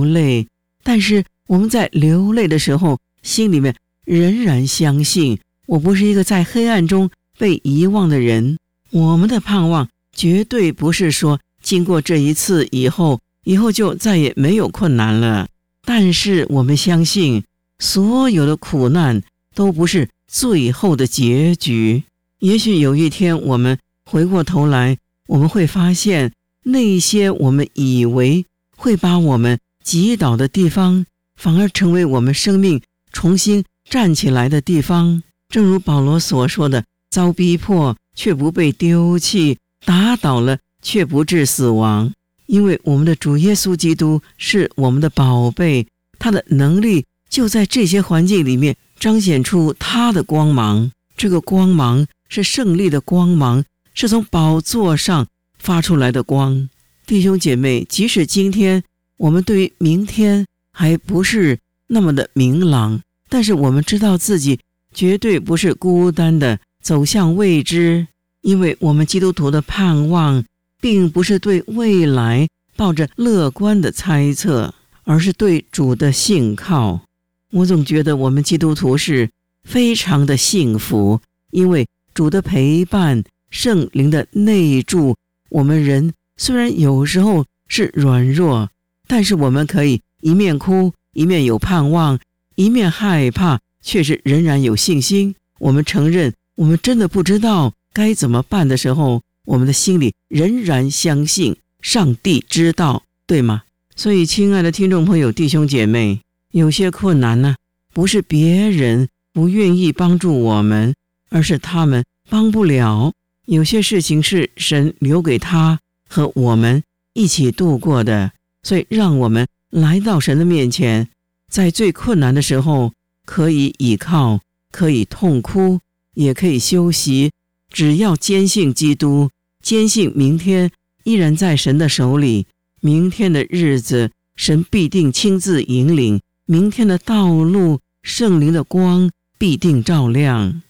泪，但是我们在流泪的时候，心里面仍然相信我不是一个在黑暗中被遗忘的人。我们的盼望绝对不是说经过这一次以后就再也没有困难了，但是我们相信所有的苦难都不是最后的结局。也许有一天我们回过头来，我们会发现那些我们以为会把我们击倒的地方，反而成为我们生命重新站起来的地方。正如保罗所说的，遭逼迫却不被丢弃，打倒了却不致死亡。因为我们的主耶稣基督是我们的宝贝，他的能力就在这些环境里面彰显出他的光芒。这个光芒是胜利的光芒，是从宝座上发出来的光。弟兄姐妹，即使今天我们对于明天还不是那么的明朗，但是我们知道自己绝对不是孤单的走向未知，因为我们基督徒的盼望并不是对未来抱着乐观的猜测，而是对主的信靠。我总觉得我们基督徒是非常的幸福，因为主的陪伴，圣灵的内住，我们人虽然有时候是软弱，但是我们可以一面哭，一面有盼望，一面害怕，却是仍然有信心。我们承认我们真的不知道该怎么办的时候，我们的心里仍然相信上帝知道，对吗？所以亲爱的听众朋友，弟兄姐妹，有些困难呢，不是别人不愿意帮助我们，而是他们帮不了。有些事情是神留给他和我们一起度过的，所以让我们来到神的面前，在最困难的时候可以倚靠，可以痛哭，也可以休息。只要坚信基督，坚信明天依然在神的手里，明天的日子神必定亲自引领，明天的道路圣灵的光必定照亮。